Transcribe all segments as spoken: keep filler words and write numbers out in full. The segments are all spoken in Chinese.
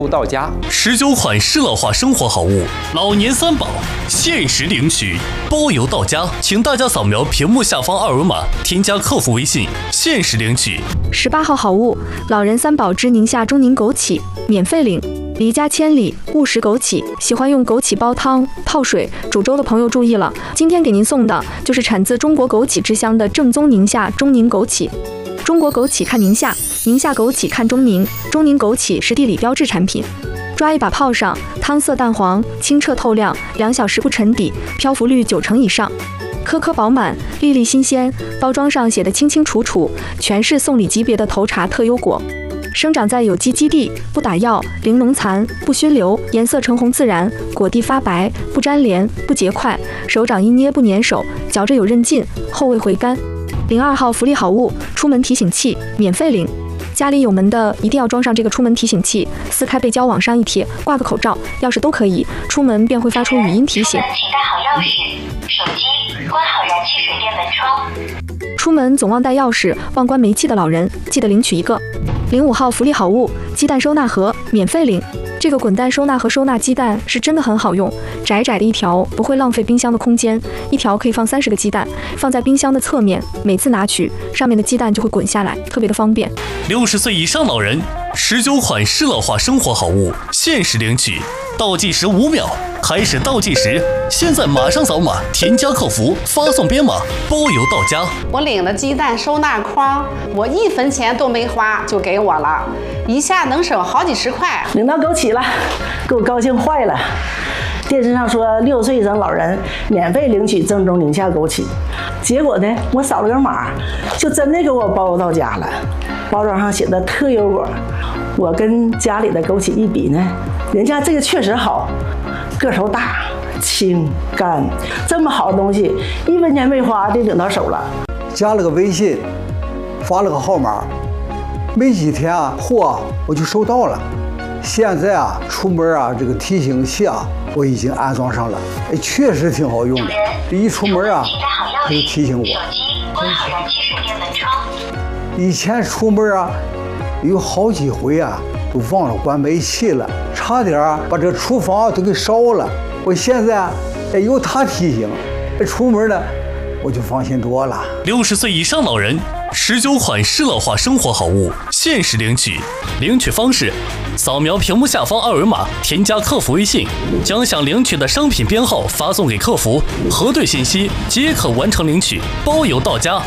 到家， 十九款适老化生活好物，老年三宝，限时领取，包邮到家。请大家扫描屏幕下方二维码，添加客服微信，限时领取。 十八号好物，老人三宝之宁夏中宁枸杞，免费领。离家千里，勿食枸杞。喜欢用枸杞煲汤、泡水、煮粥的朋友注意了，今天给您送的就是产自中国枸杞之乡的正宗宁夏中宁枸杞。中国枸杞看宁夏，宁夏枸杞看中宁，中宁枸杞是地理标志产品。抓一把泡上，汤色淡黄，清澈透亮，两小时不沉底，漂浮率九成以上，颗颗饱满，粒粒新鲜。包装上写的清清楚楚，全是送礼级别的头茬特优果。生长在有机基地，不打药，零农残，不熏流，颜色橙红自然，果蒂发白，不粘连，不结块，手掌一捏不粘手，嚼着有韧劲，后味回甘。零二号福利好物，出门提醒器，免费领。家里有门的一定要装上这个出门提醒器，撕开背胶往上一贴，挂个口罩、钥匙都可以，出门便会发出语音提醒。 请带好钥匙、手机，关好燃气水电门窗。 出门总忘带钥匙、忘关煤气的老人，记得领取一个。零五号福利好物，鸡蛋收纳盒，免费领。这个滚蛋收纳盒收纳鸡蛋是真的很好用，窄窄的一条不会浪费冰箱的空间，一条可以放三十个鸡蛋，放在冰箱的侧面，每次拿取上面的鸡蛋就会滚下来，特别的方便。 六十岁以上老人，十九款适老化生活好物，限时领取，倒计时五秒，开始倒计时，现在马上扫码，添加客服，发送编码，包邮到家。 我领了鸡蛋收纳筐，我一分钱都没花就给我了，一下能省好几十块。 领到枸杞了，给我高兴坏了。电视上说六十岁以上老人免费领取正宗宁夏枸杞，结果呢，我扫了个码，就真的给我包邮到家了。包装上写的特优果，我跟家里的枸杞一比呢，人家这个确实好，个头大、清干，这么好的东西，一分钱没花就领到手了。 加了个微信，发了个号码，没几天啊，货我就收到了。现在啊，出门啊，这个提醒器啊，我已经安装上了，哎，确实挺好用的。一出门啊，它就提醒我。 手机关好燃气水电门窗。 以前出门啊，有好几回啊，都忘了关煤气了，差点啊把这厨房都给烧了。我现在啊，哎，有它提醒，出门呢，我就放心多了。 六十岁以上老人，十九款适老化生活好物，限时领取。领取方式：扫描屏幕下方二维码，添加客服微信，将想领取的商品编号发送给客服，核对信息即可完成领取，包邮到家。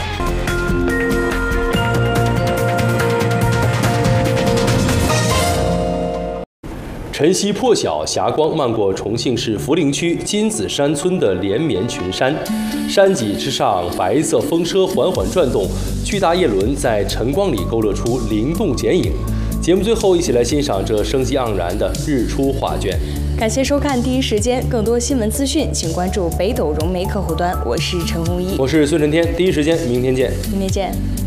晨曦破晓，霞光漫过重庆市涪陵区金子山村的连绵群山，山脊之上，白色风车缓缓转动，巨大叶轮在晨光里勾勒出灵动剪影。节目最后，一起来欣赏这生机盎然的日出画卷。 感谢收看第一时间，更多新闻资讯，请关注北斗融媒客户端。我是陈红一， 我是孙晨天，第一时间，明天见， 明天见。